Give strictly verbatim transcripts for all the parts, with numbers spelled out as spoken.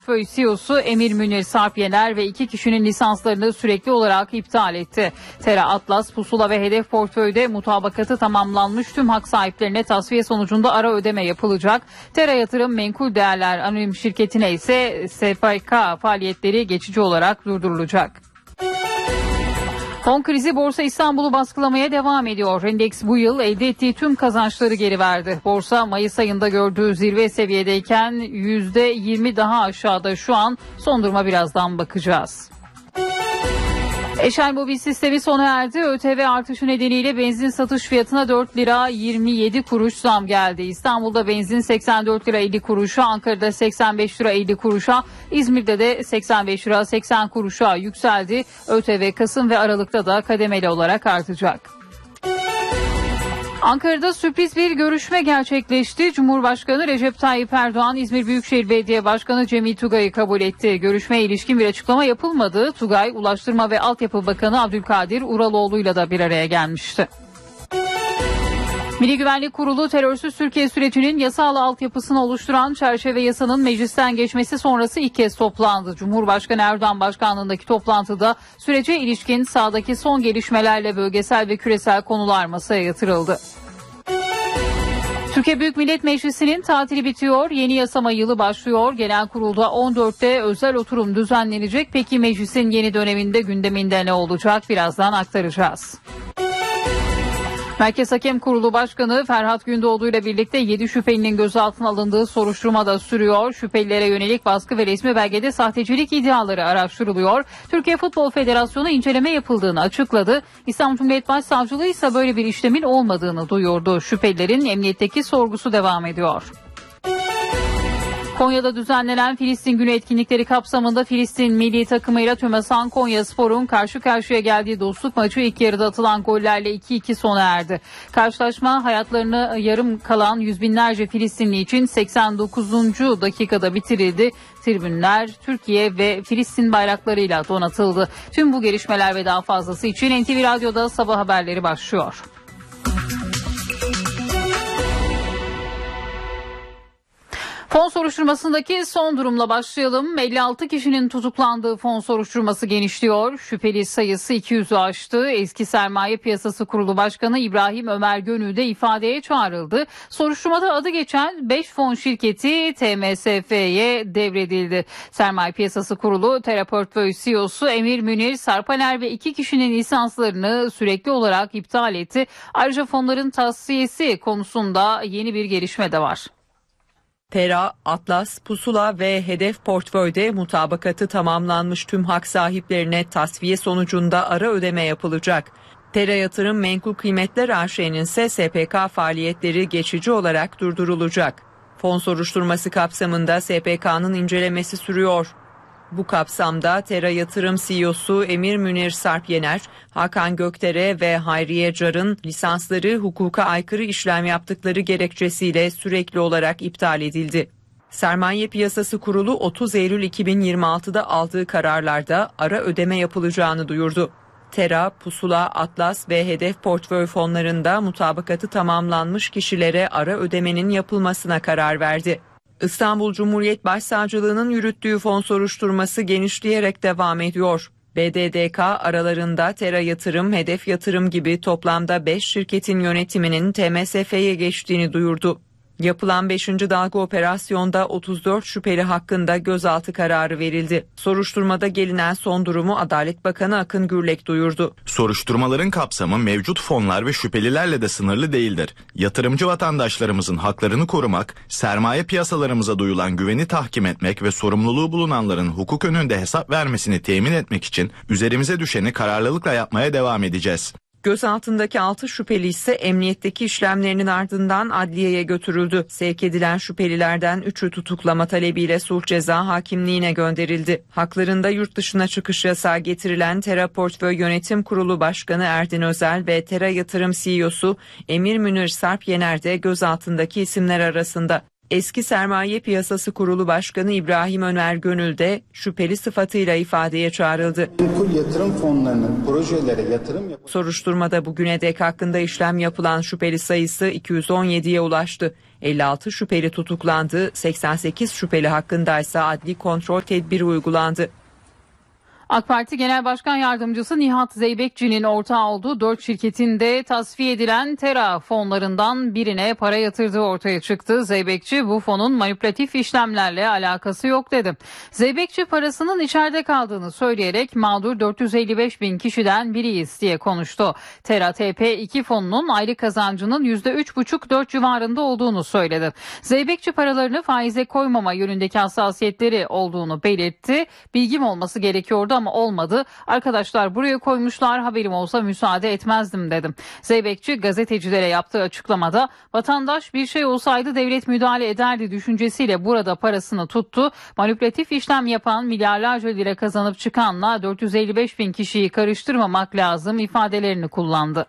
C E O'su Emir Münir Sarp Yener ve iki kişinin lisanslarını sürekli olarak iptal etti. Tera Atlas, Pusula ve Hedef Portföy'de mutabakatı tamamlanmış tüm hak sahiplerine tasfiye sonucunda ara ödeme yapılacak. Tera Yatırım Menkul Değerler Anonim Şirketi'ne ise S P K faaliyetleri geçici olarak durdurulacak. Fon krizi Borsa İstanbul'u baskılamaya devam ediyor. Endeks bu yıl elde ettiği tüm kazançları geri verdi. Borsa Mayıs ayında gördüğü zirve seviyedeyken yüzde yirmi daha aşağıda şu an. Son duruma birazdan bakacağız. Eşel Mobil Sistemi sona erdi. ÖTV artışı nedeniyle benzin satış fiyatına dört lira yirmi yedi kuruş zam geldi. İstanbul'da benzin seksen dört lira elli kuruşa, Ankara'da seksen beş lira elli kuruşa, İzmir'de de seksen beş lira seksen kuruşa yükseldi. ÖTV Kasım ve Aralık'ta da kademeli olarak artacak. Ankara'da sürpriz bir görüşme gerçekleşti. Cumhurbaşkanı Recep Tayyip Erdoğan, İzmir Büyükşehir Belediye Başkanı Cemil Tugay'ı kabul etti. Görüşmeye ilişkin bir açıklama yapılmadı. Tugay, Ulaştırma ve Altyapı Bakanı Abdülkadir Uraloğlu'yla da bir araya gelmişti. Milli Güvenlik Kurulu terörsüz Türkiye sürecinin yasal altyapısını oluşturan çerçeve yasanın meclisten geçmesi sonrası ilk kez toplandı. Cumhurbaşkanı Erdoğan başkanlığındaki toplantıda sürece ilişkin sahadaki son gelişmelerle bölgesel ve küresel konular masaya yatırıldı. Türkiye Büyük Millet Meclisi'nin tatili bitiyor, yeni yasama yılı başlıyor. Genel kurulda on dörtte özel oturum düzenlenecek. Peki meclisin yeni döneminde gündeminde ne olacak? Birazdan aktaracağız. Merkez Hakem Kurulu Başkanı Ferhat Gündoğdu ile birlikte yedi şüphelinin gözaltına alındığı soruşturma da sürüyor. Şüphelilere yönelik baskı ve resmi belgede sahtecilik iddiaları araştırılıyor. Türkiye Futbol Federasyonu inceleme yapıldığını açıkladı. İstanbul Cumhuriyet Başsavcılığı ise böyle bir işlemin olmadığını duyurdu. Şüphelilerin emniyetteki sorgusu devam ediyor. Konya'da düzenlenen Filistin Günü etkinlikleri kapsamında Filistin milli takımıyla Tümesan Konyaspor'un karşı karşıya geldiği dostluk maçı ilk yarıda atılan gollerle iki iki sona erdi. Karşılaşma hayatlarını yarım kalan yüz binlerce Filistinli için seksen dokuzuncu dakikada bitirildi. Tribünler Türkiye ve Filistin bayraklarıyla donatıldı. Tüm bu gelişmeler ve daha fazlası için N T V Radyo'da sabah haberleri başlıyor. Fon soruşturmasındaki son durumla başlayalım. elli altı kişinin tutuklandığı fon soruşturması genişliyor. Şüpheli sayısı iki yüzü aştı. Eski Sermaye Piyasası Kurulu Başkanı İbrahim Ömer Gönül de ifadeye çağrıldı. Soruşturmada adı geçen beş fon şirketi T M S F'ye devredildi. Sermaye Piyasası Kurulu Tera Portföy C E O'su Emir Münir Sarpaner ve iki kişinin lisanslarını sürekli olarak iptal etti. Ayrıca fonların tasfiyesi konusunda yeni bir gelişme de var. Tera, Atlas, Pusula ve Hedef Portföy'de mutabakatı tamamlanmış tüm hak sahiplerine tasfiye sonucunda ara ödeme yapılacak. Tera Yatırım Menkul Kıymetler A Ş'nin ise S P K faaliyetleri geçici olarak durdurulacak. Fon soruşturması kapsamında S P K'nın incelemesi sürüyor. Bu kapsamda Tera Yatırım C E O'su Emir Münir Sarp Yener, Hakan Gökdere ve Hayriye Car'ın lisansları hukuka aykırı işlem yaptıkları gerekçesiyle sürekli olarak iptal edildi. Sermaye Piyasası Kurulu otuz Eylül iki bin yirmi altıda aldığı kararlarda ara ödeme yapılacağını duyurdu. Tera, Pusula, Atlas ve Hedef Portföy fonlarında mutabakatı tamamlanmış kişilere ara ödemenin yapılmasına karar verdi. İstanbul Cumhuriyet Başsavcılığı'nın yürüttüğü fon soruşturması genişleyerek devam ediyor. B D D K aralarında Tera Yatırım, Hedef Yatırım gibi toplamda beş şirketin yönetiminin T M S F'ye geçtiğini duyurdu. Yapılan beşinci dalga operasyonda otuz dört şüpheli hakkında gözaltı kararı verildi. Soruşturmada gelinen son durumu Adalet Bakanı Akın Gürlek duyurdu. Soruşturmaların kapsamı mevcut fonlar ve şüphelilerle de sınırlı değildir. Yatırımcı vatandaşlarımızın haklarını korumak, sermaye piyasalarımıza duyulan güveni tahkim etmek ve sorumluluğu bulunanların hukuk önünde hesap vermesini temin etmek için üzerimize düşeni kararlılıkla yapmaya devam edeceğiz. Gözaltındaki altı şüpheli ise emniyetteki işlemlerinin ardından adliyeye götürüldü. Sevk edilen şüphelilerden üçü tutuklama talebiyle sulh ceza hakimliğine gönderildi. Haklarında yurt dışına çıkış yasağı getirilen Tera Portföy Yönetim Kurulu Başkanı Erdin Özel ve Tera Yatırım C E O'su Emir Münir Sarp Yener de gözaltındaki isimler arasında. Eski Sermaye Piyasası Kurulu Başkanı İbrahim Öner Gönül de şüpheli sıfatıyla ifadeye çağrıldı. Menkul yatırım fonlarının projelere yatırım yap- Soruşturmada bugüne dek hakkında işlem yapılan şüpheli sayısı iki yüz on yediye ulaştı. elli altı şüpheli tutuklandı, seksen sekiz şüpheli hakkındaysa adli kontrol tedbiri uygulandı. AK Parti Genel Başkan Yardımcısı Nihat Zeybekçi'nin ortağı olduğu dört şirketin de tasfiye edilen Tera fonlarından birine para yatırdığı ortaya çıktı. Zeybekçi bu fonun manipülatif işlemlerle alakası yok dedi. Zeybekçi parasının içeride kaldığını söyleyerek mağdur dört yüz elli beş bin kişiden biriyiz diye konuştu. Tera T P iki fonunun aylık kazancının yüzde üç buçuk dört civarında olduğunu söyledi. Zeybekçi paralarını faize koymama yönündeki hassasiyetleri olduğunu belirtti. Bilgim olması gerekiyordu ama olmadı. Arkadaşlar buraya koymuşlar, haberim olsa müsaade etmezdim dedim. Zeybekçi gazetecilere yaptığı açıklamada vatandaş bir şey olsaydı devlet müdahale ederdi düşüncesiyle burada parasını tuttu. Manipülatif işlem yapan milyarlarca lira kazanıp çıkanla dört yüz elli beş bin kişiyi karıştırmamak lazım ifadelerini kullandı.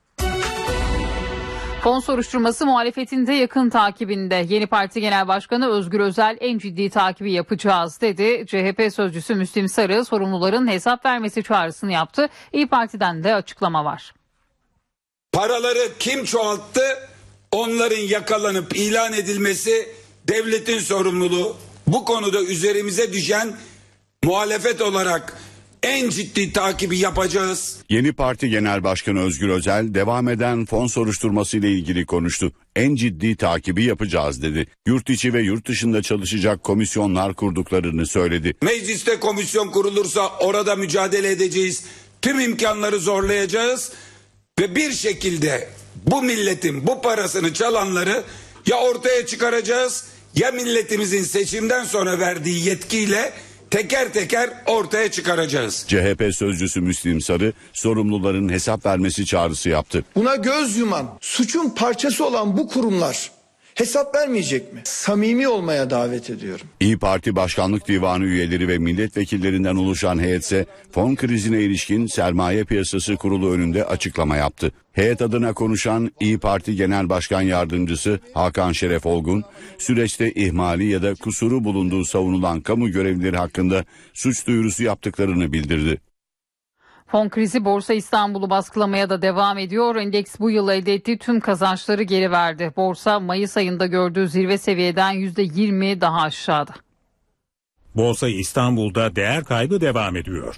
Fon soruşturması muhalefetinde yakın takibinde. Yeni Parti Genel Başkanı Özgür Özel en ciddi takibi yapacağız dedi. C H P sözcüsü Müslim Sarı sorumluların hesap vermesi çağrısını yaptı. İYİ Parti'den de açıklama var. Paraları kim çoğalttı? Onların yakalanıp ilan edilmesi devletin sorumluluğu. Bu konuda üzerimize düşen muhalefet olarak en ciddi takibi yapacağız. Yeni Parti Genel Başkanı Özgür Özel devam eden fon soruşturması ile ilgili konuştu. En ciddi takibi yapacağız dedi. Yurt içi ve yurt dışında çalışacak komisyonlar kurduklarını söyledi. Mecliste komisyon kurulursa orada mücadele edeceğiz. Tüm imkanları zorlayacağız ve bir şekilde bu milletin bu parasını çalanları ya ortaya çıkaracağız ya milletimizin seçimden sonra verdiği yetkiyle teker teker ortaya çıkaracağız. C H P sözcüsü Müslim Sarı sorumluların hesap vermesi çağrısı yaptı. Buna göz yuman, suçun parçası olan bu kurumlar hesap vermeyecek mi? Samimi olmaya davet ediyorum. İYİ Parti Başkanlık Divanı üyeleri ve milletvekillerinden oluşan heyetse fon krizine ilişkin Sermaye Piyasası Kurulu önünde açıklama yaptı. Heyet adına konuşan İYİ Parti Genel Başkan Yardımcısı Hakan Şeref Olgun, süreçte ihmali ya da kusuru bulunduğu savunulan kamu görevlileri hakkında suç duyurusu yaptıklarını bildirdi. Fon krizi Borsa İstanbul'u baskılamaya da devam ediyor. Endeks bu yıl elde ettiği tüm kazançları geri verdi. Borsa Mayıs ayında gördüğü zirve seviyeden yüzde yirmi daha aşağıda. Borsa İstanbul'da değer kaybı devam ediyor.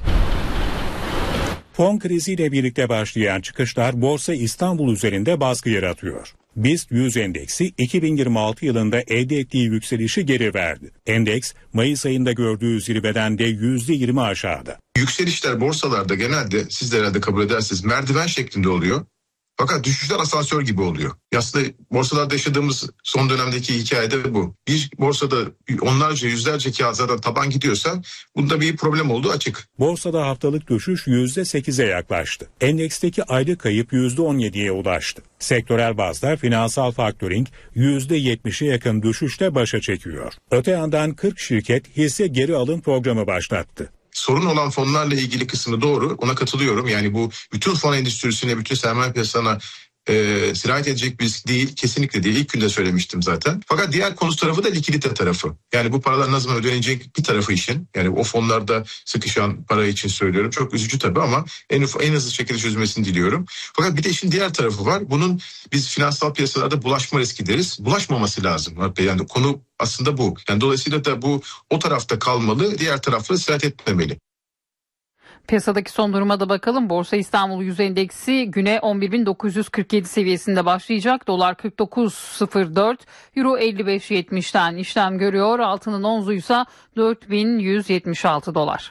Fon kriziyle birlikte başlayan çıkışlar Borsa İstanbul üzerinde baskı yaratıyor. BIST yüz endeksi iki bin yirmi altı yılında elde ettiği yükselişi geri verdi. Endeks Mayıs ayında gördüğü zirveden de yüzde yirmi aşağıda. Yükselişler borsalarda genelde siz de herhalde kabul edersiniz merdiven şeklinde oluyor. Fakat düşüşler asansör gibi oluyor. Aslında borsalarda yaşadığımız son dönemdeki hikayede bu. Bir borsada onlarca yüzlerce kağıt zaten taban gidiyorsa bunda bir problem olduğu açık. Borsada haftalık düşüş yüzde sekize yaklaştı. Endeksteki aylık kayıp yüzde on yediye ulaştı. Sektörel bazda finansal faktörink yüzde yetmişe yakın düşüşle başa çekiyor. Öte yandan kırk şirket hisse geri alım programı başlattı. Sorun olan fonlarla ilgili kısmı doğru, ona katılıyorum. Yani bu bütün fon endüstrisine, bütün sermaye piyasasına e, sirayet edecek bir risk değil, kesinlikle değil. İlk günde söylemiştim zaten. Fakat diğer konu tarafı da likidite tarafı. Yani bu paralar ne zaman ödenecek bir tarafı işin. Yani o fonlarda sıkışan para için söylüyorum. Çok üzücü tabii ama en, en hızlı şekilde çözülmesini diliyorum. Fakat bir de işin diğer tarafı var. Bunun biz finansal piyasalarda bulaşma riski deriz. Bulaşmaması lazım. Yani konu aslında bu. Yani dolayısıyla da bu o tarafta kalmalı, diğer tarafları sirayet etmemeli. Piyasadaki son duruma da bakalım. Borsa İstanbul yüz endeksi güne on bir bin dokuz yüz kırk yedi seviyesinde başlayacak. Dolar kırk dokuz sıfır dört, Euro elli beş yetmişten işlem görüyor. Altının onzuysa dört bin yüz yetmiş altı dolar.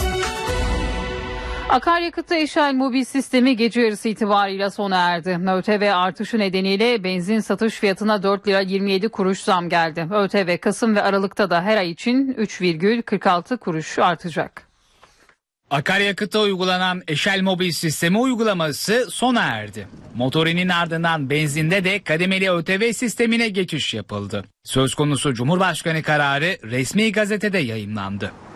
Akaryakıtta eşel mobil sistemi gece yarısı itibarıyla sona erdi. ÖTV artışı nedeniyle benzin satış fiyatına dört lira yirmi yedi kuruş zam geldi. ÖTV Kasım ve Aralık'ta da her ay için üç virgül kırk altı kuruş artacak. Akaryakıta uygulanan eşel mobil sistemi uygulaması sona erdi. Motorinin ardından benzinde de kademeli ÖTV sistemine geçiş yapıldı. Söz konusu Cumhurbaşkanı kararı resmi gazetede yayımlandı.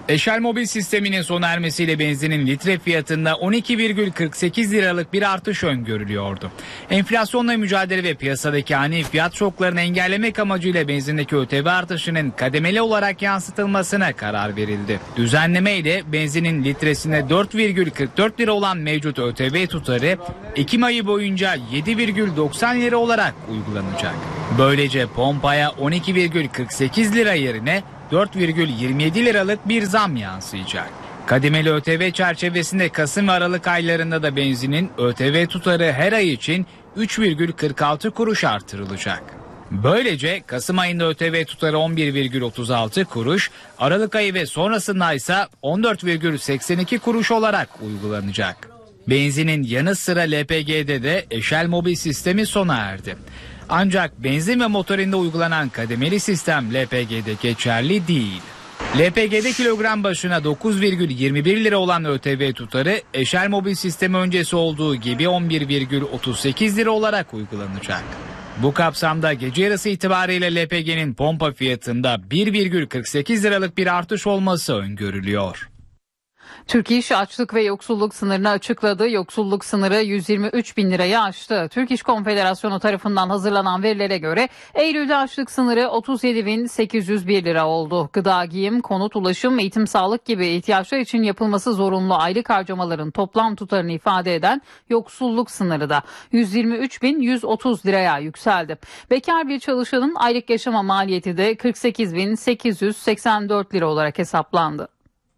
Eşel Mobil sisteminin sona ermesiyle benzinin litre fiyatında on iki virgül kırk sekiz liralık bir artış öngörülüyordu. Enflasyonla mücadele ve piyasadaki ani fiyat şoklarını engellemek amacıyla benzindeki ÖTV artışının kademeli olarak yansıtılmasına karar verildi. Düzenleme ile benzinin litresine dört virgül kırk dört lira olan mevcut ÖTV tutarı Ekim ayı boyunca yedi virgül doksan lira olarak uygulanacak. Böylece pompaya on iki virgül kırk sekiz lira yerine dört virgül yirmi yedi liralık bir zam yansıyacak. Kademeli ÖTV çerçevesinde Kasım ve Aralık aylarında da benzinin ÖTV tutarı her ay için üç virgül kırk altı kuruş artırılacak. Böylece Kasım ayında ÖTV tutarı on bir virgül otuz altı kuruş, Aralık ayı ve sonrasında ise on dört virgül seksen iki kuruş olarak uygulanacak. Benzinin yanı sıra L P G'de de Eşel Mobil sistemi sona erdi. Ancak benzin ve motorinde uygulanan kademeli sistem L P G'de geçerli değil. L P G'de kilogram başına dokuz virgül yirmi bir lira olan ÖTV tutarı Eşel Mobil sistemi öncesi olduğu gibi on bir virgül otuz sekiz lira olarak uygulanacak. Bu kapsamda gece yarısı itibariyle L P G'nin pompa fiyatında bir virgül kırk sekiz liralık bir artış olması öngörülüyor. Türk İş açlık ve yoksulluk sınırını açıkladı. Yoksulluk sınırı yüz yirmi üç bin lirayı aştı. Türk İş Konfederasyonu tarafından hazırlanan verilere göre Eylül'de açlık sınırı otuz yedi bin sekiz yüz bir lira oldu. Gıda, giyim, konut, ulaşım, eğitim, sağlık gibi ihtiyaçlar için yapılması zorunlu aylık harcamaların toplam tutarını ifade eden yoksulluk sınırı da yüz yirmi üç bin yüz otuz liraya yükseldi. Bekar bir çalışanın aylık yaşama maliyeti de kırk sekiz bin sekiz yüz seksen dört lira olarak hesaplandı.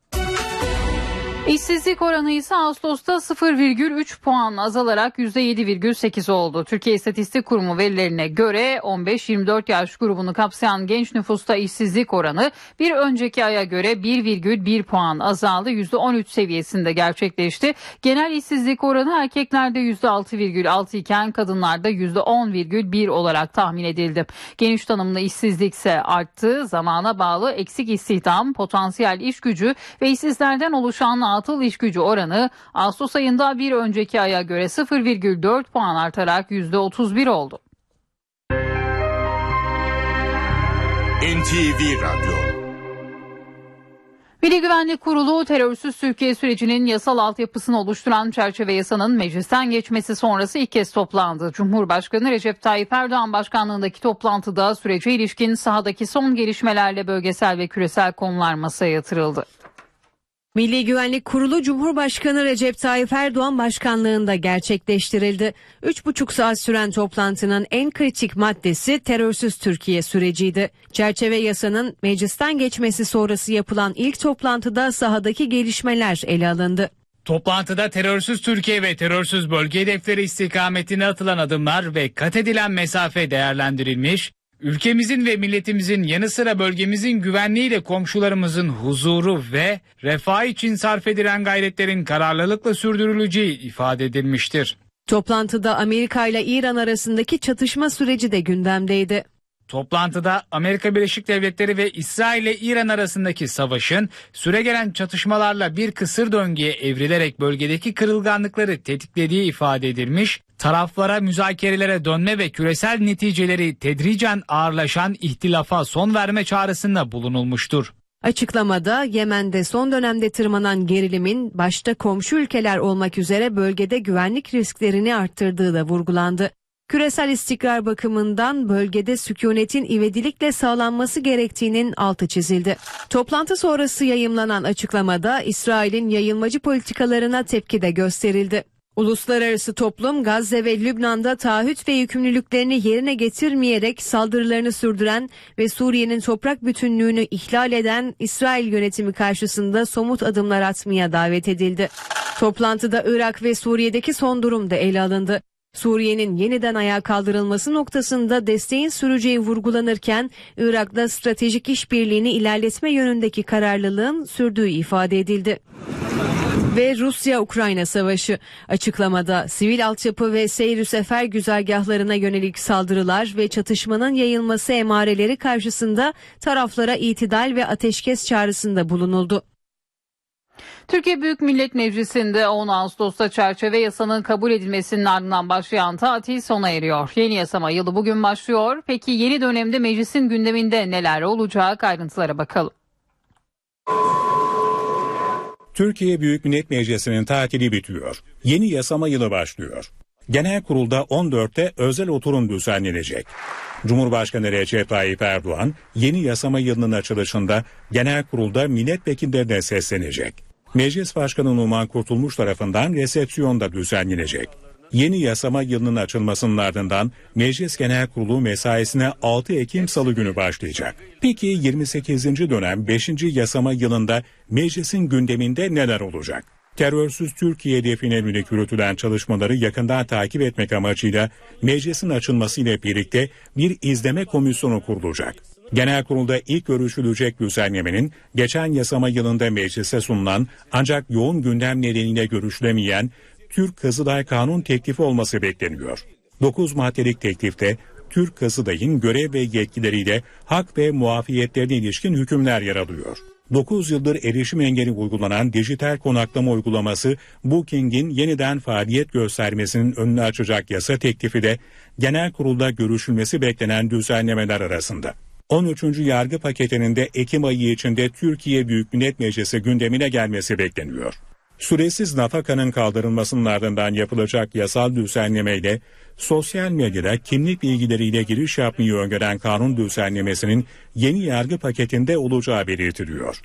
İşsizlik oranı ise Ağustos'ta sıfır virgül üç puan azalarak yüzde yedi virgül sekiz oldu. Türkiye İstatistik Kurumu verilerine göre on beş yirmi dört yaş grubunu kapsayan genç nüfusta işsizlik oranı bir önceki aya göre bir virgül bir puan azaldı. yüzde on üç seviyesinde gerçekleşti. Genel işsizlik oranı erkeklerde yüzde altı virgül altı iken kadınlarda yüzde on virgül bir olarak tahmin edildi. Geniş tanımlı işsizlik ise arttı. Zamana bağlı eksik istihdam, potansiyel iş gücü ve işsizlerden oluşan atıl iş gücü oranı Ağustos ayında bir önceki aya göre sıfır virgül dört puan artarak yüzde otuz bir oldu. N T V Radyo. Milli Güvenlik Kurulu terörsüz Türkiye sürecinin yasal altyapısını oluşturan çerçeve yasanın meclisten geçmesi sonrası ilk kez toplandı. Cumhurbaşkanı Recep Tayyip Erdoğan başkanlığındaki toplantıda sürece ilişkin sahadaki son gelişmelerle bölgesel ve küresel konular masaya yatırıldı. Milli Güvenlik Kurulu Cumhurbaşkanı Recep Tayyip Erdoğan başkanlığında gerçekleştirildi. Üç buçuk saat süren toplantının en kritik maddesi terörsüz Türkiye süreciydi. Çerçeve yasanın meclisten geçmesi sonrası yapılan ilk toplantıda sahadaki gelişmeler ele alındı. Toplantıda terörsüz Türkiye ve terörsüz bölge hedefleri istikametine atılan adımlar ve kat edilen mesafe değerlendirilmiş, ülkemizin ve milletimizin yanı sıra bölgemizin güvenliğiyle komşularımızın huzuru ve refah için sarf edilen gayretlerin kararlılıkla sürdürüleceği ifade edilmiştir. Toplantıda Amerika ile İran arasındaki çatışma süreci de gündemdeydi. Toplantıda Amerika Birleşik Devletleri ve İsrail ile İran arasındaki savaşın süregelen çatışmalarla bir kısır döngüye evrilerek bölgedeki kırılganlıkları tetiklediği ifade edilmiş, taraflara müzakerelere dönme ve küresel neticeleri tedricen ağırlaşan ihtilafa son verme çağrısında bulunulmuştur. Açıklamada Yemen'de son dönemde tırmanan gerilimin başta komşu ülkeler olmak üzere bölgede güvenlik risklerini arttırdığı da vurgulandı. Küresel istikrar bakımından bölgede sükunetin ivedilikle sağlanması gerektiğinin altı çizildi. Toplantı sonrası yayımlanan açıklamada İsrail'in yayılmacı politikalarına tepki de gösterildi. Uluslararası toplum Gazze ve Lübnan'da taahhüt ve yükümlülüklerini yerine getirmeyerek saldırılarını sürdüren ve Suriye'nin toprak bütünlüğünü ihlal eden İsrail yönetimi karşısında somut adımlar atmaya davet edildi. Toplantıda Irak ve Suriye'deki son durum da ele alındı. Suriye'nin yeniden ayağa kaldırılması noktasında desteğin süreceği vurgulanırken Irak'ta stratejik işbirliğini ilerletme yönündeki kararlılığın sürdüğü ifade edildi. Ve Rusya-Ukrayna savaşı açıklamada sivil altyapı ve seyir sefer güzergahlarına yönelik saldırılar ve çatışmanın yayılması emareleri karşısında taraflara itidal ve ateşkes çağrısında bulunuldu. Türkiye Büyük Millet Meclisi'nde on Ağustos'ta çerçeve yasanın kabul edilmesinin ardından başlayan tatil sona eriyor. Yeni yasama yılı bugün başlıyor. Peki yeni dönemde meclisin gündeminde neler olacak? Ayrıntılara bakalım. Türkiye Büyük Millet Meclisi'nin tatili bitiyor. Yeni yasama yılı başlıyor. Genel kurulda on dörtte özel oturum düzenlenecek. Cumhurbaşkanı Recep Tayyip Erdoğan yeni yasama yılının açılışında genel kurulda milletvekillerine seslenecek. Meclis Başkanı Numan Kurtulmuş tarafından resepsiyon da düzenlenecek. Yeni yasama yılının açılmasının ardından Meclis Genel Kurulu mesaisine altı Ekim Salı günü başlayacak. Peki yirmi sekizinci dönem beşinci yasama yılında meclisin gündeminde neler olacak? Terörsüz Türkiye hedefine yönelik yürütülen çalışmaları yakından takip etmek amacıyla meclisin açılmasıyla birlikte bir izleme komisyonu kurulacak. Genel kurulda ilk görüşülecek düzenlemenin geçen yasama yılında meclise sunulan ancak yoğun gündem nedeniyle görüşülemeyen Türk Kızılay Kanun teklifi olması bekleniyor. dokuz maddelik teklifte Türk Kızılay'ın görev ve yetkileriyle hak ve muafiyetlerine ilişkin hükümler yer alıyor. dokuz yıldır erişim engeli uygulanan dijital konaklama uygulaması Booking'in yeniden faaliyet göstermesinin önünü açacak yasa teklifi de genel kurulda görüşülmesi beklenen düzenlemeler arasında. on üçüncü yargı paketinin de Ekim ayı içinde Türkiye Büyük Millet Meclisi gündemine gelmesi bekleniyor. Süresiz nafakanın kaldırılmasının ardından yapılacak yasal düzenlemeyle sosyal medyada kimlik bilgileriyle giriş yapmayı öngören kanun düzenlemesinin yeni yargı paketinde olacağı belirtiliyor.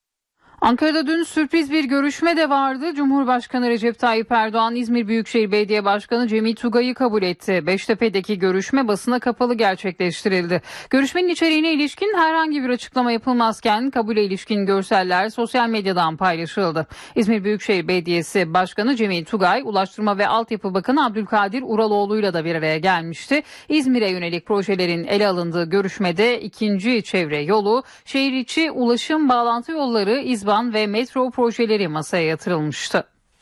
Ankara'da dün sürpriz bir görüşme de vardı. Cumhurbaşkanı Recep Tayyip Erdoğan, İzmir Büyükşehir Belediye Başkanı Cemil Tugay'ı kabul etti. Beştepe'deki görüşme basına kapalı gerçekleştirildi. Görüşmenin içeriğine ilişkin herhangi bir açıklama yapılmazken kabule ilişkin görseller sosyal medyadan paylaşıldı. İzmir Büyükşehir Belediyesi Başkanı Cemil Tugay, Ulaştırma ve Altyapı Bakanı Abdülkadir Uraloğlu'yla da bir araya gelmişti. İzmir'e yönelik projelerin ele alındığı görüşmede ikinci çevre yolu, şehir içi ulaşım bağlantı yolları, İzmir ve metro projeleri masaya yatırılmıştı.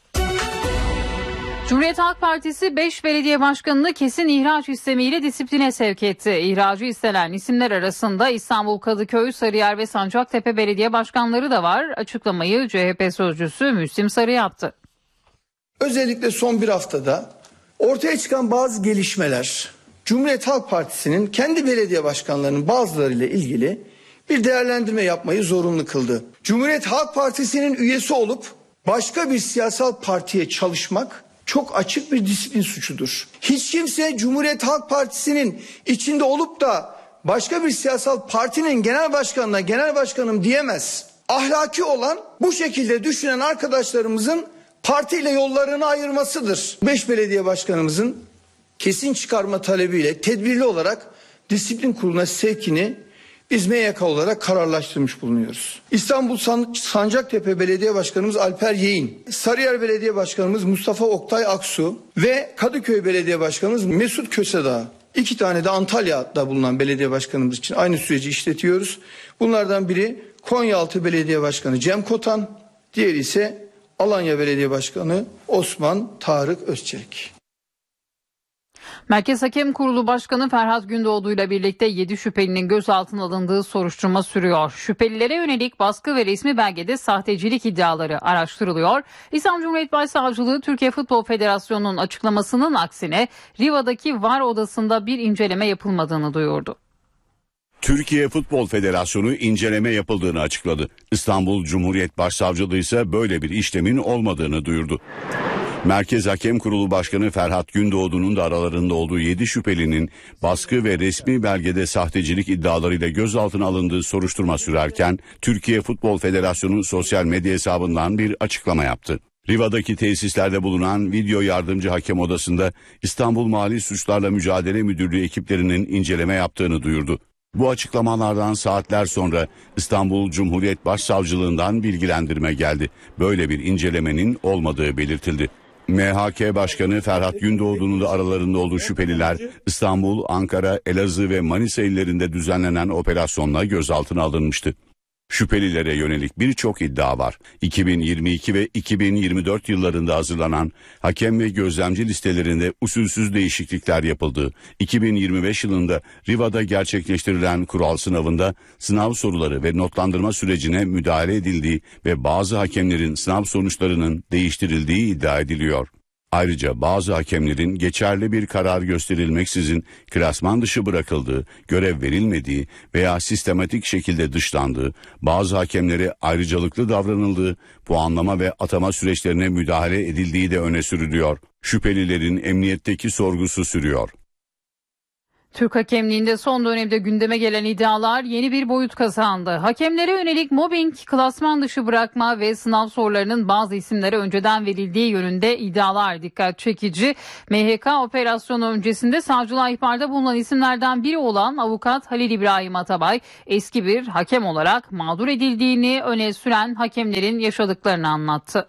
Cumhuriyet Halk Partisi beş belediye başkanını kesin ihraç istemiyle disipline sevk etti. İhracı istenen isimler arasında İstanbul, Kadıköy, Sarıyer ve Sancaktepe belediye başkanları da var. Açıklamayı C H P sözcüsü Müslim Sarı yaptı. Özellikle son bir haftada ortaya çıkan bazı gelişmeler Cumhuriyet Halk Partisi'nin kendi belediye başkanlarının bazılarıyla ilgili bir değerlendirme yapmayı zorunlu kıldı. Cumhuriyet Halk Partisi'nin üyesi olup başka bir siyasal partiye çalışmak çok açık bir disiplin suçudur. Hiç kimse Cumhuriyet Halk Partisi'nin içinde olup da başka bir siyasal partinin genel başkanına genel başkanım diyemez. Ahlaki olan bu şekilde düşünen arkadaşlarımızın partiyle yollarını ayırmasıdır. Beş belediye başkanımızın kesin çıkarma talebiyle tedbirli olarak disiplin kuruluna sevkini biz M Y K olarak kararlaştırmış bulunuyoruz. İstanbul San- Sancaktepe Belediye Başkanımız Alper Yeğin, Sarıyer Belediye Başkanımız Mustafa Oktay Aksu ve Kadıköy Belediye Başkanımız Mesut Kösedağ. İki tane de Antalya'da bulunan belediye başkanımız için aynı süreci işletiyoruz. Bunlardan biri Konyaaltı Belediye Başkanı Cem Kotan, diğeri ise Alanya Belediye Başkanı Osman Tarık Özçelik. Merkez Hakem Kurulu Başkanı Ferhat Gündoğdu ile birlikte yedi şüphelinin gözaltına alındığı soruşturma sürüyor. Şüphelilere yönelik baskı ve resmi belgede sahtecilik iddiaları araştırılıyor. İstanbul Cumhuriyet Başsavcılığı Türkiye Futbol Federasyonu'nun açıklamasının aksine Riva'daki VAR odasında bir inceleme yapılmadığını duyurdu. Türkiye Futbol Federasyonu inceleme yapıldığını açıkladı. İstanbul Cumhuriyet Başsavcılığı ise böyle bir işlemin olmadığını duyurdu. Merkez Hakem Kurulu Başkanı Ferhat Gündoğdu'nun da aralarında olduğu yedi şüphelinin baskı ve resmi belgede sahtecilik iddialarıyla gözaltına alındığı soruşturma sürerken Türkiye Futbol Federasyonu sosyal medya hesabından bir açıklama yaptı. Riva'daki tesislerde bulunan video yardımcı hakem odasında İstanbul Mali Suçlarla Mücadele Müdürlüğü ekiplerinin inceleme yaptığını duyurdu. Bu açıklamalardan saatler sonra İstanbul Cumhuriyet Başsavcılığından bilgilendirme geldi. Böyle bir incelemenin olmadığı belirtildi. M H K Başkanı Ferhat Gündoğdu'nun da aralarında olduğu şüpheliler İstanbul, Ankara, Elazığ ve Manisa illerinde düzenlenen operasyonla gözaltına alınmıştı. Şüphelilere yönelik birçok iddia var. iki bin yirmi iki ve iki bin yirmi dört yıllarında hazırlanan hakem ve gözlemci listelerinde usulsüz değişiklikler yapıldığı, iki bin yirmi beş yılında Riva'da gerçekleştirilen kural sınavında sınav soruları ve notlandırma sürecine müdahale edildiği ve bazı hakemlerin sınav sonuçlarının değiştirildiği iddia ediliyor. Ayrıca bazı hakemlerin geçerli bir karar gösterilmeksizin klasman dışı bırakıldığı, görev verilmediği veya sistematik şekilde dışlandığı, bazı hakemlere ayrıcalıklı davranıldığı, puanlama ve atama süreçlerine müdahale edildiği de öne sürülüyor. Şüphelilerin emniyetteki sorgusu sürüyor. Türk hakemliğinde son dönemde gündeme gelen iddialar yeni bir boyut kazandı. Hakemlere yönelik mobbing, klasman dışı bırakma ve sınav sorularının bazı isimlere önceden verildiği yönünde iddialar dikkat çekici. M H K operasyonu öncesinde savcılığa ihbarda bulunan isimlerden biri olan avukat Halil İbrahim Atabay, eski bir hakem olarak mağdur edildiğini öne süren hakemlerin yaşadıklarını anlattı.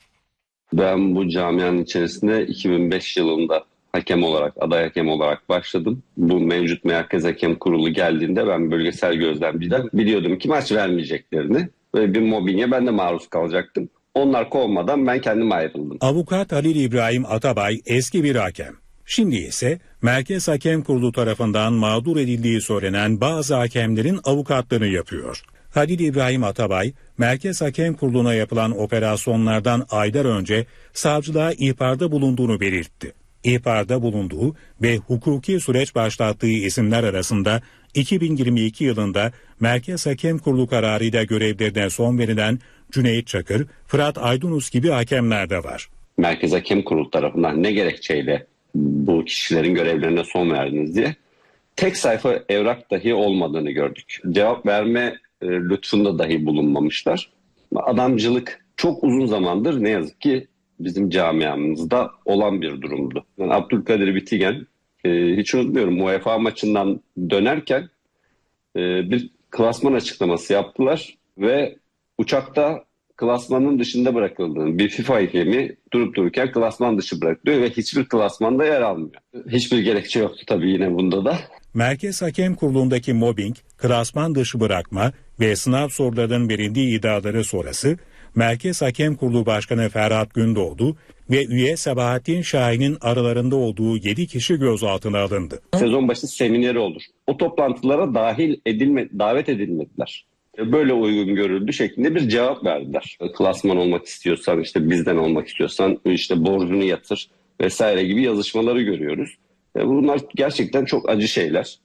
Ben bu camianın içerisinde iki bin beş yılında hakem olarak, aday hakem olarak başladım. Bu mevcut Merkez Hakem Kurulu geldiğinde ben bölgesel gözlemciden biliyordum ki maç vermeyeceklerini. Böyle bir mobbinge ben de maruz kalacaktım. Onlar kovmadan ben kendim ayrıldım. Avukat Halil İbrahim Atabay eski bir hakem. Şimdi ise Merkez Hakem Kurulu tarafından mağdur edildiği söylenen bazı hakemlerin avukatlığını yapıyor. Halil İbrahim Atabay, Merkez Hakem Kurulu'na yapılan operasyonlardan aylar önce savcılığa ihbarda bulunduğunu belirtti. İhbarda bulunduğu ve hukuki süreç başlattığı isimler arasında iki bin yirmi iki yılında Merkez Hakem Kurulu kararıyla görevlerine son verilen Cüneyt Çakır, Fırat Aydınus gibi hakemler de var. Merkez Hakem Kurulu tarafından ne gerekçeyle bu kişilerin görevlerine son verdiniz diye tek sayfa evrak dahi olmadığını gördük. Cevap verme e, lütfunda dahi bulunmamışlar. Adamcılık çok uzun zamandır ne yazık ki bizim camiamızda olan bir durumdu. Yani Abdülkadir Bitigen, e, hiç unutmuyorum, UEFA maçından dönerken e, bir klasman açıklaması yaptılar ve uçakta klasmanın dışında bırakıldığını, bir FIFA hakemi durup dururken klasman dışı bırakılıyor ve hiçbir klasmanda yer almıyor. Hiçbir gerekçe yoktu tabii yine bunda da. Merkez Hakem Kurulu'ndaki mobbing, klasman dışı bırakma ve sınav sorularının verildiği iddiaları sonrası Merkez Hakem Kurulu Başkanı Ferhat Gündoğdu ve üye Sabahattin Şahin'in aralarında olduğu yedi kişi gözaltına alındı. Sezon başı semineri olur. O toplantılara dahil edilme, davet edilmediler. Böyle uygun görüldü şeklinde bir cevap verdiler. Klasman olmak istiyorsan, işte bizden olmak istiyorsan işte borcunu yatır vesaire gibi yazışmaları görüyoruz. Bunlar gerçekten çok acı şeyler.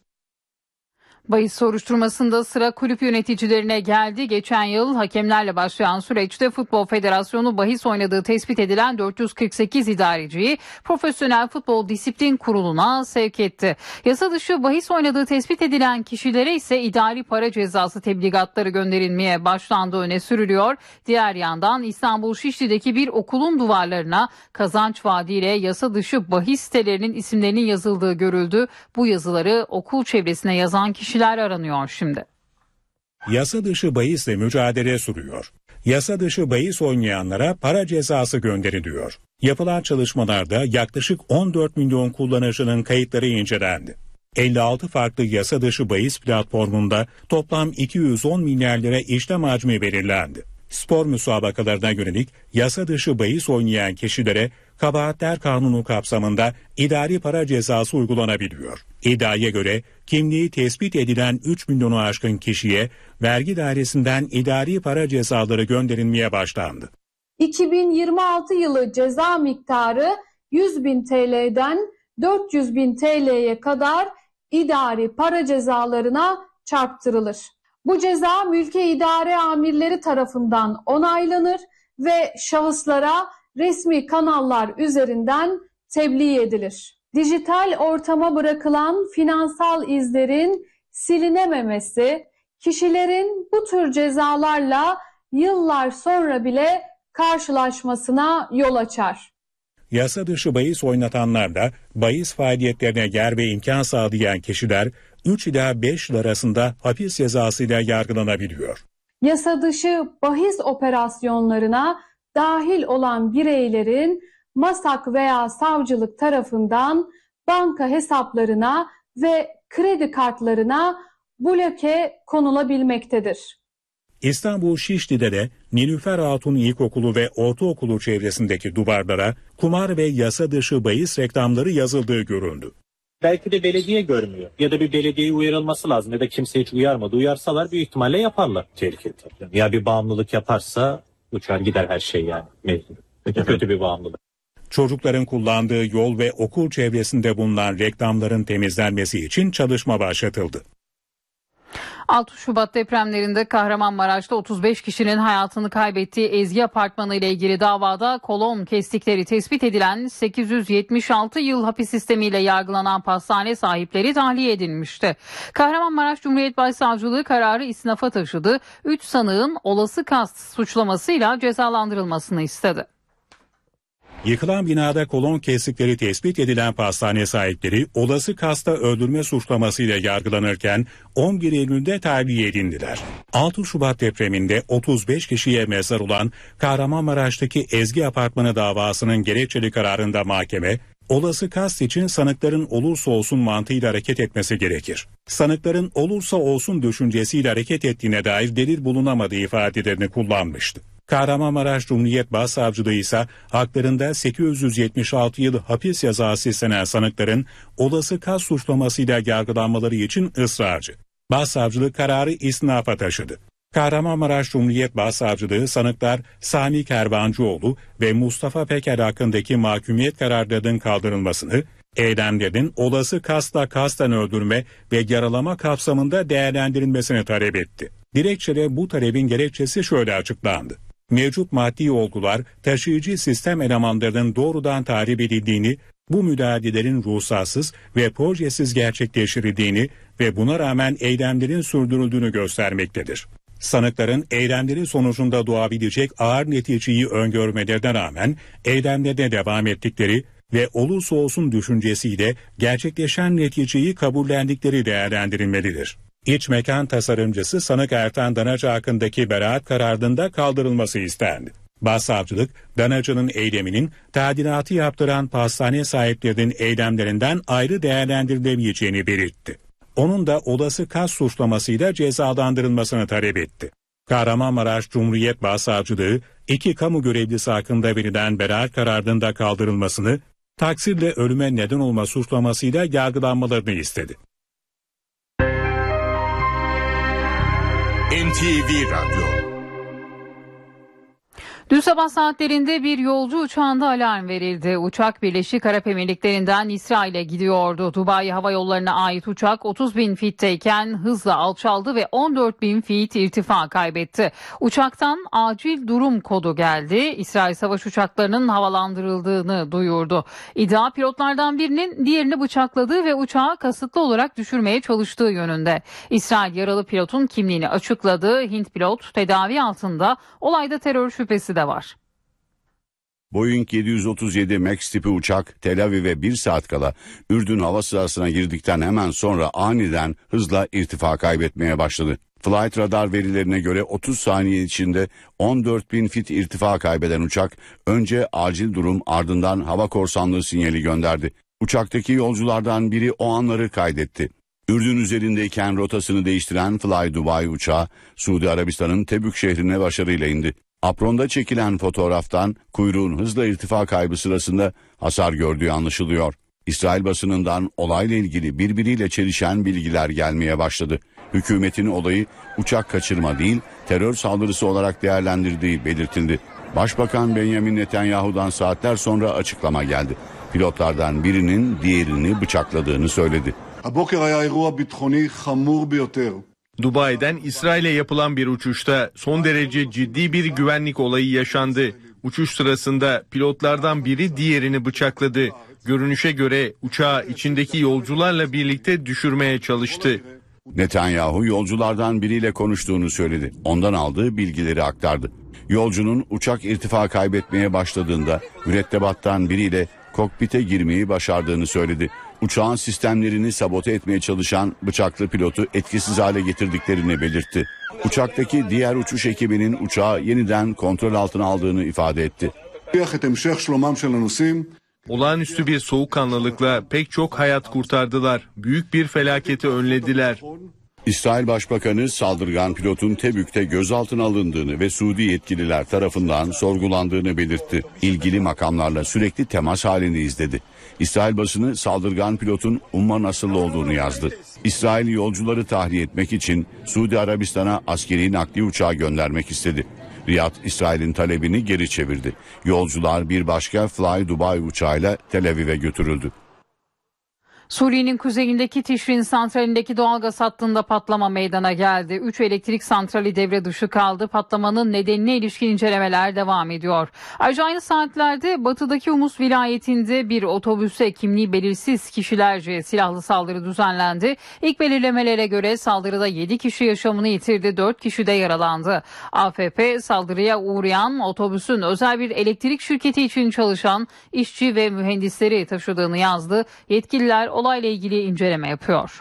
Bahis soruşturmasında sıra kulüp yöneticilerine geldi. Geçen yıl hakemlerle başlayan süreçte Futbol Federasyonu bahis oynadığı tespit edilen dört yüz kırk sekiz idareciyi Profesyonel Futbol Disiplin Kurulu'na sevk etti. Yasa dışı bahis oynadığı tespit edilen kişilere ise idari para cezası tebligatları gönderilmeye başlandığı öne sürülüyor. Diğer yandan İstanbul Şişli'deki bir okulun duvarlarına kazanç vaadiyle yasa dışı bahis sitelerinin isimlerinin yazıldığı görüldü. Bu yazıları okul çevresine yazan kişiler aranıyor şimdi. Yasa dışı bahisle mücadele sürüyor. Yasa dışı bahis oynayanlara para cezası gönderiliyor. Yapılan çalışmalarda yaklaşık on dört milyon kullanıcının kayıtları incelendi. elli altı farklı yasa dışı bahis platformunda toplam iki yüz on milyar lira işlem hacmi belirlendi. Spor müsabakalarına yönelik yasa dışı bahis oynayan kişilere Kabahatler Kanunu kapsamında idari para cezası uygulanabiliyor. İddiaya göre kimliği tespit edilen üç milyonu aşkın kişiye vergi dairesinden idari para cezaları gönderilmeye başlandı. iki bin yirmi altı yılı ceza miktarı yüz bin T L'den dört yüz bin T L'ye kadar idari para cezalarına çarptırılır. Bu ceza mülki idare amirleri tarafından onaylanır ve şahıslara resmi kanallar üzerinden tebliğ edilir. Dijital ortama bırakılan finansal izlerin silinememesi, kişilerin bu tür cezalarla yıllar sonra bile karşılaşmasına yol açar. Yasa dışı bahis oynatanlarla bahis faaliyetlerine yer ve imkan sağlayan kişiler üç ila beş yıl arasında hapis cezasıyla yargılanabiliyor. Yasa dışı bahis operasyonlarına dahil olan bireylerin MASAK veya savcılık tarafından banka hesaplarına ve kredi kartlarına bloke konulabilmektedir. İstanbul Şişli'de de Nilüfer Hatun İlkokulu ve Ortaokulu çevresindeki duvarlara kumar ve yasa dışı bahis reklamları yazıldığı görüldü. Belki de belediye görmüyor ya da bir belediyeye uyarılması lazım ya da kimse hiç uyarmadı. Uyarsalar büyük ihtimalle yaparlar. Tehlikeli tabii. Ya bir bağımlılık yaparsa uçar gider her şey yani. Kötü bir bağımlılık. Çocukların kullandığı yol ve okul çevresinde bulunan reklamların temizlenmesi için çalışma başlatıldı. altı Şubat depremlerinde Kahramanmaraş'ta otuz beş kişinin hayatını kaybettiği Ezgi Apartmanı ile ilgili davada kolon kestikleri tespit edilen sekiz yüz yetmiş altı yıl hapis sistemiyle yargılanan pastane sahipleri tahliye edilmişti. Kahramanmaraş Cumhuriyet Başsavcılığı kararı isnafa taşıdı. üç sanığın olası kast suçlamasıyla cezalandırılmasını istedi. Yıkılan binada kolon kestikleri tespit edilen pastane sahipleri olası kasta öldürme suçlamasıyla yargılanırken on bir Eylül'de tahliye edildiler. altı Şubat depreminde otuz beş kişiye mezar olan Kahramanmaraş'taki Ezgi Apartmanı davasının gerekçeli kararında mahkeme, olası kast için sanıkların olursa olsun mantığıyla hareket etmesi gerekir. Sanıkların olursa olsun düşüncesiyle hareket ettiğine dair delil bulunamadığı ifadelerini kullanmıştı. Kahramanmaraş Cumhuriyet Başsavcılığı ise haklarında sekiz yüz yetmiş altı yıl hapis cezası istenen sanıkların olası kast suçlamasıyla yargılanmaları için ısrarcı. Başsavcılık kararı isnafa taşıdı. Kahramanmaraş Cumhuriyet Başsavcılığı sanıklar Sami Kervancıoğlu ve Mustafa Peker hakkındaki mahkumiyet kararlarının kaldırılmasını, eylemlerin olası kastla kasten öldürme ve yaralama kapsamında değerlendirilmesini talep etti. Dilekçede bu talebin gerekçesi şöyle açıklandı. Mevcut maddi olgular taşıyıcı sistem elemanlarının doğrudan tahrip edildiğini, bu müdahalelerin ruhsatsız ve projesiz gerçekleştirildiğini ve buna rağmen eylemlerin sürdürüldüğünü göstermektedir. Sanıkların eylemleri sonucunda doğabilecek ağır neticeyi öngörmelerine rağmen eylemlerine devam ettikleri ve olursa olsun düşüncesiyle gerçekleşen neticeyi kabullendikleri değerlendirilmelidir. İç mekan tasarımcısı sanık Ertan Danacı hakkındaki beraat kararında kaldırılması istendi. Başsavcılık, Danacı'nın eyleminin tadilatı yaptıran pastane sahiplerinin eylemlerinden ayrı değerlendirilemeyeceğini belirtti. Onun da olası kast suçlamasıyla cezalandırılmasını talep etti. Kahramanmaraş Cumhuriyet Başsavcılığı, iki kamu görevlisi hakkında verilen beraat kararında kaldırılmasını, taksirle ölüme neden olma suçlamasıyla yargılanmalarını istedi. N T V Radyo. Dün sabah saatlerinde bir yolcu uçağında alarm verildi. Uçak Birleşik Arap Emirlikleri'nden İsrail'e gidiyordu. Dubai Hava Yolları'na ait uçak otuz bin fitteyken hızla alçaldı ve on dört bin fit irtifa kaybetti. Uçaktan acil durum kodu geldi. İsrail savaş uçaklarının havalandırıldığını duyurdu. İddia pilotlardan birinin diğerini bıçakladığı ve uçağı kasıtlı olarak düşürmeye çalıştığı yönünde. İsrail yaralı pilotun kimliğini açıkladı. Hint pilot tedavi altında. Olayda terör şüphesi de var. Boeing yedi yüz otuz yedi Max tipi uçak Tel Aviv'e bir saat kala Ürdün hava sahasına girdikten hemen sonra aniden hızla irtifa kaybetmeye başladı. Flight radar verilerine göre otuz saniye içinde on dört bin fit irtifa kaybeden uçak önce acil durum ardından hava korsanlığı sinyali gönderdi. Uçaktaki yolculardan biri o anları kaydetti. Ürdün üzerindeyken rotasını değiştiren Fly Dubai uçağı Suudi Arabistan'ın Tebük şehrine başarıyla indi. Apronda çekilen fotoğraftan kuyruğun hızla irtifa kaybı sırasında hasar gördüğü anlaşılıyor. İsrail basınından olayla ilgili birbiriyle çelişen bilgiler gelmeye başladı. Hükümetin olayı uçak kaçırma değil, terör saldırısı olarak değerlendirdiği belirtildi. Başbakan Benjamin Netanyahu'dan saatler sonra açıklama geldi. Pilotlardan birinin diğerini bıçakladığını söyledi. Dubai'den İsrail'e yapılan bir uçuşta son derece ciddi bir güvenlik olayı yaşandı. Uçuş sırasında pilotlardan biri diğerini bıçakladı. Görünüşe göre uçağı içindeki yolcularla birlikte düşürmeye çalıştı. Netanyahu yolculardan biriyle konuştuğunu söyledi. Ondan aldığı bilgileri aktardı. Yolcunun uçak irtifa kaybetmeye başladığında mürettebattan biriyle kokpite girmeyi başardığını söyledi. Uçağın sistemlerini sabote etmeye çalışan bıçaklı pilotu etkisiz hale getirdiklerini belirtti. Uçaktaki diğer uçuş ekibinin uçağı yeniden kontrol altına aldığını ifade etti. Olağanüstü bir soğukkanlılıkla pek çok hayat kurtardılar. Büyük bir felaketi önlediler. İsrail Başbakanı saldırgan pilotun Tebük'te gözaltına alındığını ve Suudi yetkililer tarafından sorgulandığını belirtti. İlgili makamlarla sürekli temas halindeyiz dedi. İsrail basını saldırgan pilotun Umman asıllı olduğunu yazdı. İsrail yolcuları tahliye etmek için Suudi Arabistan'a askeri nakliye uçağı göndermek istedi. Riyad, İsrail'in talebini geri çevirdi. Yolcular bir başka Fly Dubai uçağıyla Tel Aviv'e götürüldü. Suriye'nin kuzeyindeki Tişrin santralindeki doğalgaz hattında patlama meydana geldi. Üç elektrik santrali devre dışı kaldı. Patlamanın nedenine ilişkin incelemeler devam ediyor. Ayrıca aynı saatlerde batıdaki Humus vilayetinde bir otobüse kimliği belirsiz kişilerce silahlı saldırı düzenlendi. İlk belirlemelere göre saldırıda yedi kişi yaşamını yitirdi, dört kişi de yaralandı. A F P saldırıya uğrayan otobüsün özel bir elektrik şirketi için çalışan işçi ve mühendisleri taşıdığını yazdı. Yetkililer olayla ilgili inceleme yapıyor.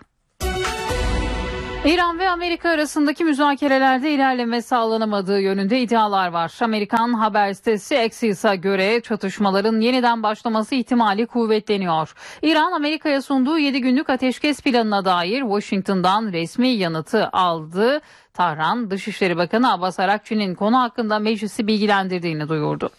İran ve Amerika arasındaki müzakerelerde ilerleme sağlanamadığı yönünde iddialar var. Amerikan haber sitesi Axios'a göre çatışmaların yeniden başlaması ihtimali kuvvetleniyor. İran, Amerika'ya sunduğu yedi günlük ateşkes planına dair Washington'dan resmi yanıtı aldı. Tahran, Dışişleri Bakanı Abbas Arakçı'nın konu hakkında meclisi bilgilendirdiğini duyurdu.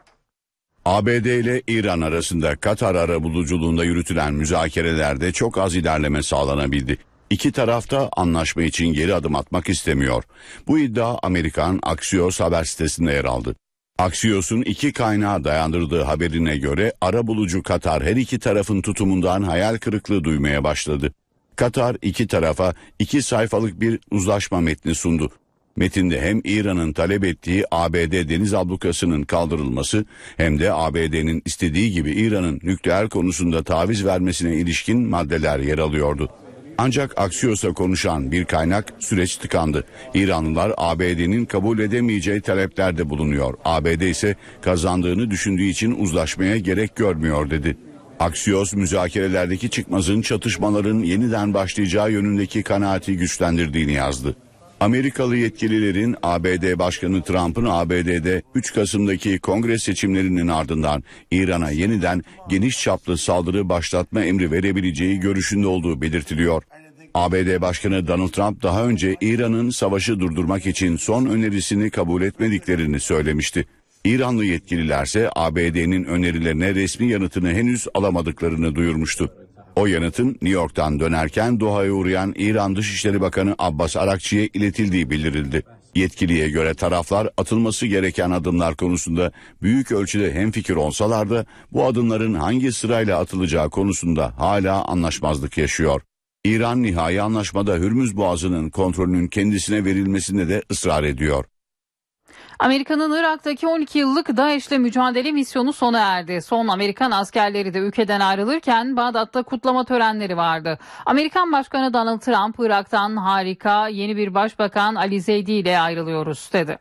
A B D ile İran arasında Katar arabuluculuğunda yürütülen müzakerelerde çok az ilerleme sağlanabildi. İki taraf da anlaşma için geri adım atmak istemiyor. Bu iddia Amerikan Axios haber sitesinde yer aldı. Axios'un iki kaynağa dayandırdığı haberine göre arabulucu Katar her iki tarafın tutumundan hayal kırıklığı duymaya başladı. Katar iki tarafa iki sayfalık bir uzlaşma metni sundu. Metinde hem İran'ın talep ettiği A B D deniz ablukasının kaldırılması hem de A B D'nin istediği gibi İran'ın nükleer konusunda taviz vermesine ilişkin maddeler yer alıyordu. Ancak Axios'a konuşan bir kaynak süreç tıkandı. İranlılar A B D'nin kabul edemeyeceği taleplerde bulunuyor. A B D ise kazandığını düşündüğü için uzlaşmaya gerek görmüyor dedi. Axios müzakerelerdeki çıkmazın çatışmaların yeniden başlayacağı yönündeki kanaati güçlendirdiğini yazdı. Amerikalı yetkililerin A B D Başkanı Trump'ın A B D'de üç Kasım'daki kongre seçimlerinin ardından İran'a yeniden geniş çaplı saldırı başlatma emri verebileceği görüşünde olduğu belirtiliyor. A B D Başkanı Donald Trump daha önce İran'ın savaşı durdurmak için son önerisini kabul etmediklerini söylemişti. İranlı yetkililerse A B D'nin önerilerine resmi yanıtını henüz alamadıklarını duyurmuştu. O yanıtın New York'tan dönerken Doha'ya uğrayan İran Dışişleri Bakanı Abbas Arakçı'ya iletildiği bildirildi. Yetkiliye göre taraflar atılması gereken adımlar konusunda büyük ölçüde hemfikir olsalar da bu adımların hangi sırayla atılacağı konusunda hala anlaşmazlık yaşıyor. İran nihai anlaşmada Hürmüz Boğazı'nın kontrolünün kendisine verilmesine de ısrar ediyor. Amerika'nın Irak'taki on iki yıllık DAEŞ'le mücadele misyonu sona erdi. Son Amerikan askerleri de ülkeden ayrılırken Bağdat'ta kutlama törenleri vardı. Amerikan Başkanı Donald Trump, Irak'tan harika yeni bir başbakan Ali Zeydi ile ayrılıyoruz dedi.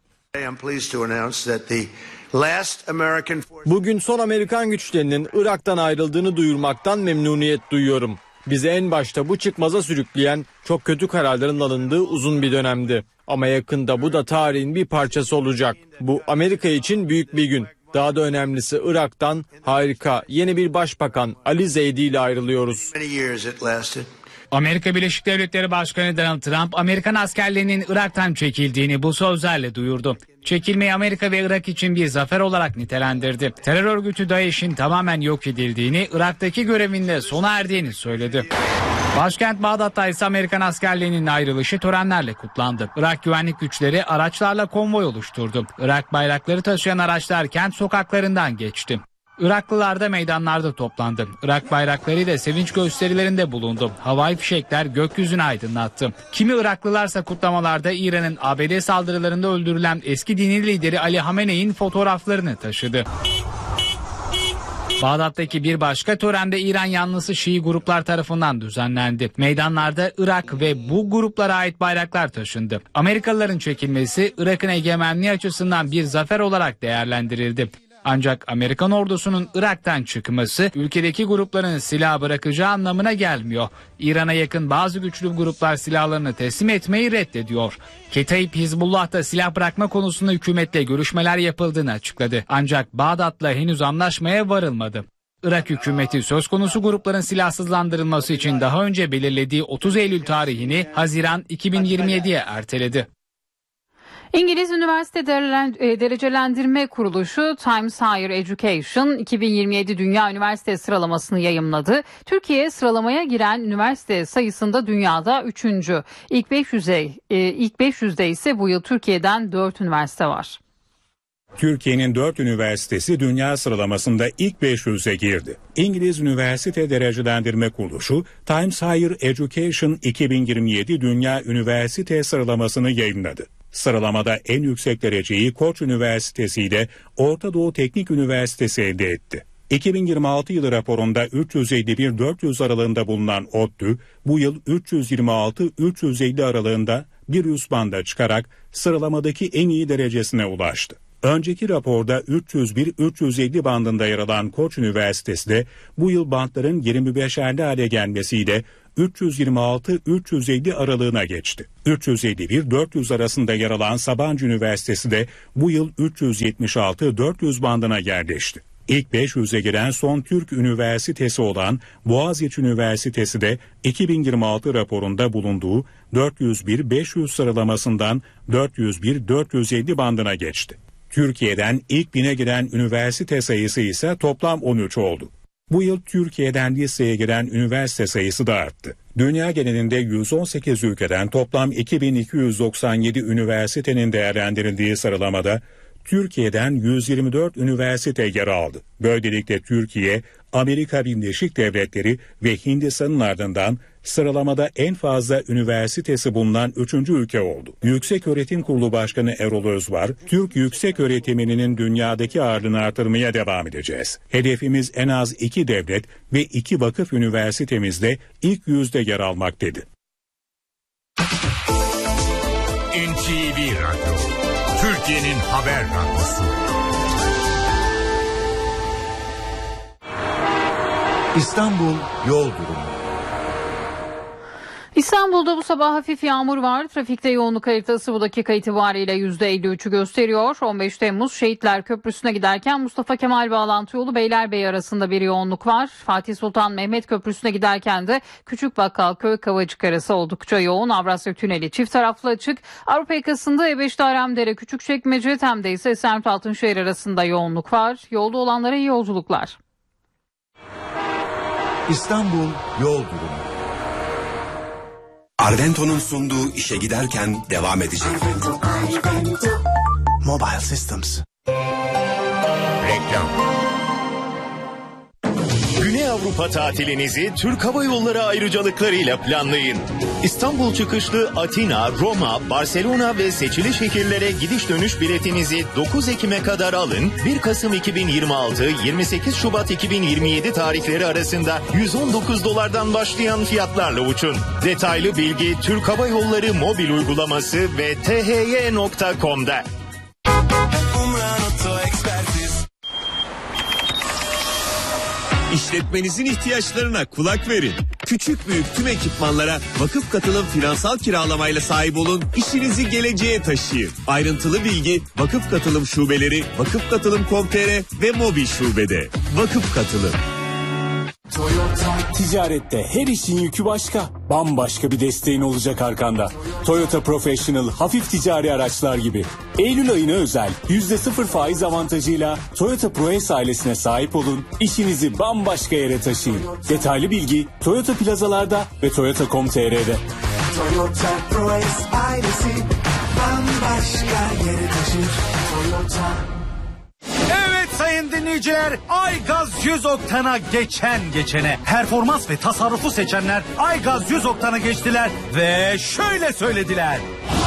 Bugün son Amerikan güçlerinin Irak'tan ayrıldığını duyurmaktan memnuniyet duyuyorum. Bizi en başta bu çıkmaza sürükleyen çok kötü kararların alındığı uzun bir dönemdi. Ama yakında bu da tarihin bir parçası olacak. Bu Amerika için büyük bir gün. Daha da önemlisi Irak'tan harika yeni bir başbakan Ali Zeydi ile ayrılıyoruz. Amerika Birleşik Devletleri Başkanı Donald Trump, Amerikan askerlerinin Irak'tan çekildiğini bu sözlerle duyurdu. Çekilmeyi Amerika ve Irak için bir zafer olarak nitelendirdi. Terör örgütü DAEŞ'in tamamen yok edildiğini, Irak'taki görevinde sona erdiğini söyledi. Başkent Bağdat'ta ise Amerikan askerlerinin ayrılışı törenlerle kutlandı. Irak güvenlik güçleri araçlarla konvoy oluşturdu. Irak bayrakları taşıyan araçlar kent sokaklarından geçti. Iraklılar da meydanlarda toplandı. Irak bayraklarıyla sevinç gösterilerinde bulundu. Havai fişekler gökyüzünü aydınlattı. Kimi Iraklılarsa kutlamalarda İran'ın A B D saldırılarında öldürülen eski dini lideri Ali Hamenei'nin fotoğraflarını taşıdı. Bağdat'taki bir başka törende İran yanlısı Şii gruplar tarafından düzenlendi. Meydanlarda Irak ve bu gruplara ait bayraklar taşındı. Amerikalıların çekilmesi Irak'ın egemenliği açısından bir zafer olarak değerlendirildi. Ancak Amerikan ordusunun Irak'tan çıkması ülkedeki grupların silah bırakacağı anlamına gelmiyor. İran'a yakın bazı güçlü gruplar silahlarını teslim etmeyi reddediyor. Ketaib Hizbullah da silah bırakma konusunda hükümetle görüşmeler yapıldığını açıkladı. Ancak Bağdat'la henüz anlaşmaya varılmadı. Irak hükümeti söz konusu grupların silahsızlandırılması için daha önce belirlediği otuz Eylül tarihini Haziran iki bin yirmi yediye erteledi. İngiliz Üniversite Derecelendirme Kuruluşu Times Higher Education iki bin yirmi yedi Dünya Üniversite sıralamasını yayımladı. Türkiye sıralamaya giren üniversite sayısında dünyada üçüncü. İlk beş yüze ilk beş yüzde ise bu yıl Türkiye'den dört üniversite var. Türkiye'nin dört üniversitesi dünya sıralamasında ilk beş yüze girdi. İngiliz Üniversite Derecelendirme Kuruluşu Times Higher Education iki bin yirmi yedi Dünya Üniversite sıralamasını yayınladı. Sıralamada en yüksek dereceyi Koç Üniversitesi ile Orta Doğu Teknik Üniversitesi elde etti. iki bin yirmi altı yılı raporunda üç yüz elli bir dört yüz aralığında bulunan ODTÜ bu yıl üç yüz yirmi altı üç yüz elli aralığında bir üst banda çıkarak sıralamadaki en iyi derecesine ulaştı. Önceki raporda üç yüz bir üç yüz elli bandında yer alan Koç Üniversitesi de bu yıl bantların yirmi beşerli hale gelmesiyle üç yüz yirmi altı üç yüz elli aralığına geçti. üç yüz elli bir dört yüz arasında yer alan Sabancı Üniversitesi de bu yıl üç yüz yetmiş altı dört yüz bandına yerleşti. İlk beş yüze giren son Türk üniversitesi olan Boğaziçi Üniversitesi de iki bin yirmi altı raporunda bulunduğu dört yüz bir beş yüz sıralamasından dört yüz bir dört yüz elli bandına geçti. Türkiye'den ilk bine giren üniversite sayısı ise toplam on üç oldu. Bu yıl Türkiye'den listeye giren üniversite sayısı da arttı. Dünya genelinde yüz on sekiz ülkeden toplam iki bin iki yüz doksan yedi üniversitenin değerlendirildiği sıralamada Türkiye'den yüz yirmi dört üniversite yer aldı. Böylelikle Türkiye, Amerika Birleşik Devletleri ve Hindistan'ın ardından sıralamada en fazla üniversitesi bulunan üçüncü ülke oldu. Yükseköğretim Kurulu Başkanı Erol Özvar, Türk yüksek öğretiminin dünyadaki ağırlığını artırmaya devam edeceğiz. Hedefimiz en az iki devlet ve iki vakıf üniversitemizde ilk yüzde yer almak dedi. N T V Radyo, Türkiye'nin haber radyosu. İstanbul yol durumu. İstanbul'da bu sabah hafif yağmur var. Trafikte yoğunluk haritası bu dakika itibariyle yüzde elli üçü gösteriyor. on beş Temmuz Şehitler Köprüsü'ne giderken Mustafa Kemal bağlantı yolu Beylerbeyi arasında bir yoğunluk var. Fatih Sultan Mehmet Köprüsü'ne giderken de Küçükbakkalköy Kavacık arası oldukça yoğun. Avrasya Tüneli çift taraflı açık. Avrupa yakasında E beşte Aremdere Küçükçekmece, Tem'de ise Esenyurt Altınşehir arasında yoğunluk var. Yolda olanlara iyi yolculuklar. İstanbul yol durumu. Arvento'nun sunduğu işe giderken devam edecek. Mobile Systems. Reklam. Güney Avrupa tatilinizi Türk Hava Yolları ayrıcalıklarıyla planlayın. İstanbul çıkışlı Atina, Roma, Barcelona ve seçili şehirlere gidiş dönüş biletinizi dokuz Ekim'e kadar alın. bir Kasım iki bin yirmi altı - yirmi sekiz Şubat iki bin yirmi yedi tarihleri arasında yüz on dokuz dolardan başlayan fiyatlarla uçun. Detaylı bilgi Türk Hava Yolları mobil uygulaması ve t h y nokta com'da. İşletmenizin ihtiyaçlarına kulak verin. Küçük büyük tüm ekipmanlara Vakıf Katılım finansal kiralamayla sahip olun, işinizi geleceğe taşıyın. Ayrıntılı bilgi Vakıf Katılım şubeleri, vakıf katılım nokta com nokta t r ve mobil şubede. Vakıf Katılım. Toyota. Ticarette her işin yükü başka. Bambaşka bir desteğin olacak arkanda. Toyota Professional hafif ticari araçlar gibi. Eylül ayına özel yüzde sıfır faiz avantajıyla Toyota ProS ailesine sahip olun. İşinizi bambaşka yere taşıyın. Detaylı bilgi Toyota plazalarda ve toyota nokta com nokta t r'de. Toyota ProS ailesi bambaşka yere taşır. Toyota. Evet sayın dinleyiciler, Aygaz yüz oktana geçen geçene, performans ve tasarrufu seçenler Aygaz yüz oktana geçtiler ve şöyle söylediler.